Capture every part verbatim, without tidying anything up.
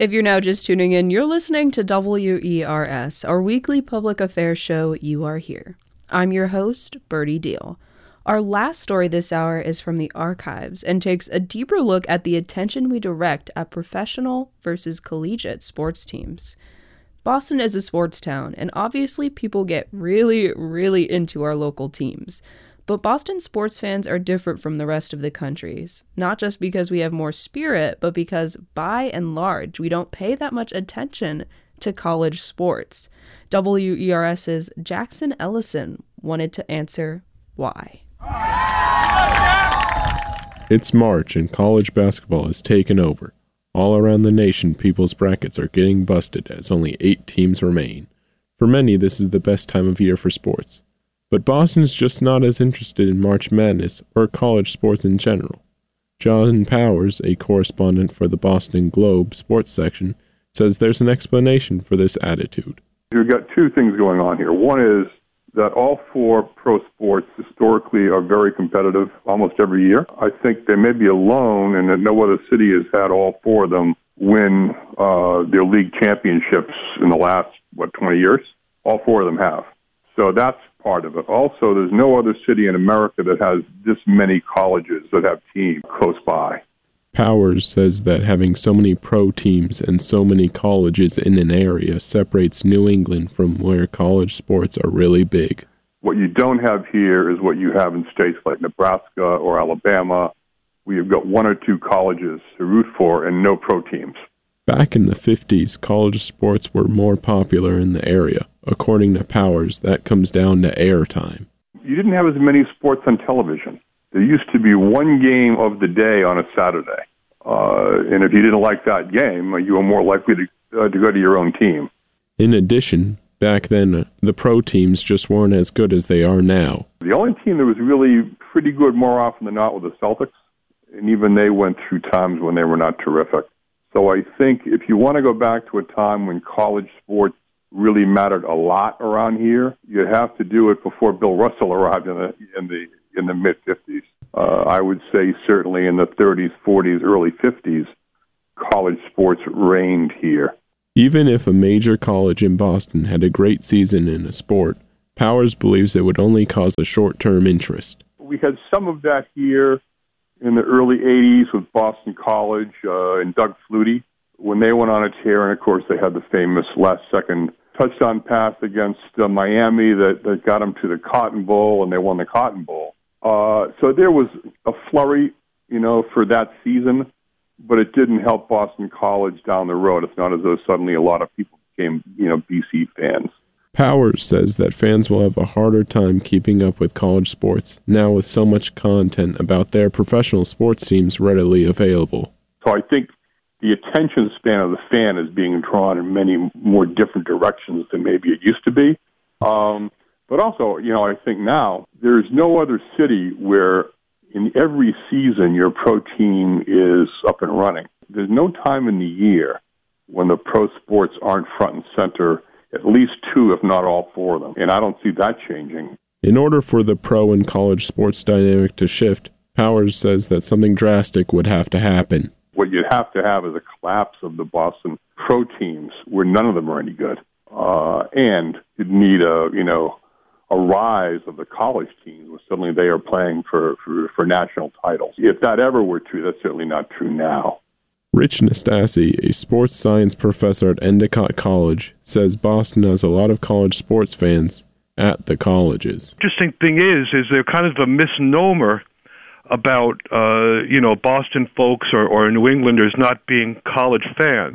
If you're now just tuning in, you're listening to W E R S, our weekly public affairs show, You Are Here. I'm your host, Birdie Deal. Our last story this hour is from the archives and takes a deeper look at the attention we direct at professional versus collegiate sports teams. Boston is a sports town, and obviously people get really, really into our local teams. But Boston sports fans are different from the rest of the country's, not just because we have more spirit, but because, by and large, we don't pay that much attention to college sports. WERS's Jackson Ellison wanted to answer why. It's March, and college basketball has taken over. All around the nation, people's brackets are getting busted as only eight teams remain. For many, this is the best time of year for sports. But Boston is just not as interested in March Madness or college sports in general. John Powers, a correspondent for the Boston Globe sports section, says there's an explanation for this attitude. You've got two things going on here. One is that all four pro sports historically are very competitive almost every year. I think they may be alone in that no other city has had all four of them win uh, their league championships in the last, what, twenty years? All four of them have. So that's part of it. Also, there's no other city in America that has this many colleges that have teams close by. Powers says that having so many pro teams and so many colleges in an area separates New England from where college sports are really big. What you don't have here is what you have in states like Nebraska or Alabama, where you've got one or two colleges to root for and no pro teams. Back in the fifties, college sports were more popular in the area. According to Powers, that comes down to airtime. You didn't have as many sports on television. There used to be one game of the day on a Saturday. Uh, and if you didn't like that game, you were more likely to, uh, to go to your own team. In addition, back then, the pro teams just weren't as good as they are now. The only team that was really pretty good more often than not were the Celtics, and even they went through times when they were not terrific. So I think if you want to go back to a time when college sports really mattered a lot around here, you'd have to do it before Bill Russell arrived in the in the in the mid fifties. Uh, I would say certainly in the thirties, forties, early fifties, college sports reigned here. Even if a major college in Boston had a great season in a sport, Powers believes it would only cause a short-term interest. We had some of that here in the early eighties with Boston College uh, and Doug Flutie when they went on a tear, and of course they had the famous last-second touchdown pass against uh, Miami that, that got them to the Cotton Bowl, and they won the Cotton Bowl. Uh, so there was a flurry, you know, for that season, but it didn't help Boston College down the road. It's not as though suddenly a lot of people became, you know, B C fans. Powers says that fans will have a harder time keeping up with college sports now with so much content about their professional sports teams readily available. So I think the attention span of the fan is being drawn in many more different directions than maybe it used to be. Um, but also, you know, I think now there's no other city where in every season your pro team is up and running. There's no time in the year when the pro sports aren't front and center, at least two, if not all four of them. And I don't see that changing. In order for the pro and college sports dynamic to shift, Powers says that something drastic would have to happen. What you'd have to have is a collapse of the Boston pro teams where none of them are any good. Uh, and you'd need a, you know, a rise of the college teams where suddenly they are playing for, for, for national titles. If that ever were true, that's certainly not true now. Rich Nastasi, a sports science professor at Endicott College, says Boston has a lot of college sports fans at the colleges. Interesting thing is, is there kind of a misnomer about, uh, you know, Boston folks or, or New Englanders not being college fans.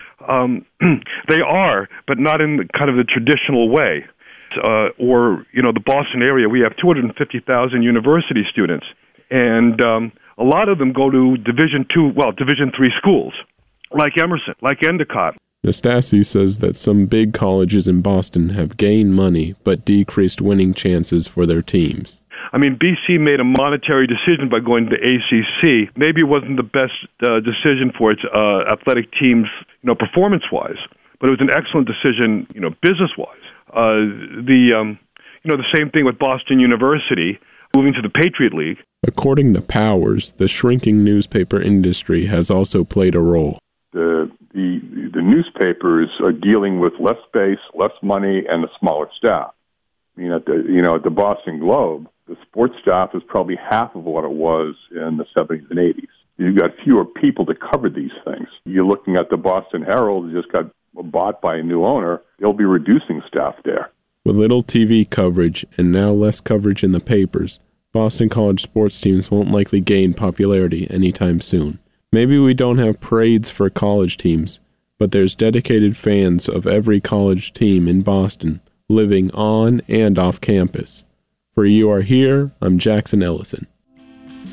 Um, they are, but not in the, kind of the traditional way. Uh, or, you know, the Boston area, we have two hundred fifty thousand university students, and um, a lot of them go to Division two, well, Division three schools, like Emerson, like Endicott. Nastasi says that some big colleges in Boston have gained money but decreased winning chances for their teams. I mean, B C made a monetary decision by going to the A C C. Maybe it wasn't the best uh, decision for its uh, athletic teams, you know, performance-wise, but it was an excellent decision, you know, business-wise. Uh, the, um, you know, the same thing with Boston University moving to the Patriot League. According to Powers, the shrinking newspaper industry has also played a role. The the the newspapers are dealing with less space, less money, and a smaller staff. I mean, at the you know at the Boston Globe, the sports staff is probably half of what it was in the seventies and eighties. You've got fewer people to cover these things. You're looking at the Boston Herald, who just got bought by a new owner. They'll be reducing staff there. With little T V coverage and now less coverage in the papers, Boston College sports teams won't likely gain popularity anytime soon. Maybe we don't have parades for college teams, but there's dedicated fans of every college team in Boston living on and off campus. For You Are Here, I'm Jackson Ellison.